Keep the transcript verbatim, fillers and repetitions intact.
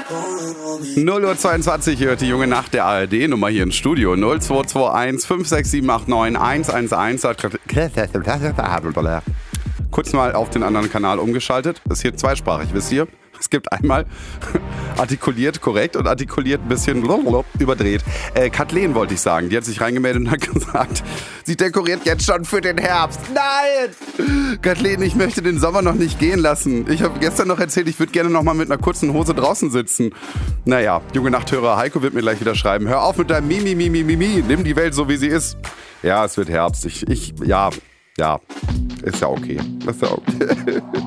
null Uhr zweiundzwanzig hört die junge Nacht der A R D-Nummer hier im Studio. null zwei zwei eins fünf sechs sieben acht neun eins eins eins. Kurz mal auf den anderen Kanal umgeschaltet. Das ist hier zweisprachig, wisst ihr? Es gibt einmal artikuliert korrekt und artikuliert ein bisschen überdreht. Äh, Kathleen wollte ich sagen, die hat sich reingemeldet und hat gesagt, sie dekoriert jetzt schon für den Herbst. Nein! Kathleen, ich möchte den Sommer noch nicht gehen lassen. Ich habe gestern noch erzählt, ich würde gerne noch mal mit einer kurzen Hose draußen sitzen. Naja, junge Nachthörer Heiko wird mir gleich wieder schreiben, hör auf mit deinem Mimi, Mimi, Mimi, nimm die Welt so, wie sie ist. Ja, es wird Herbst. Ich, ich, ja, ja, ist ja okay. Ist ja okay.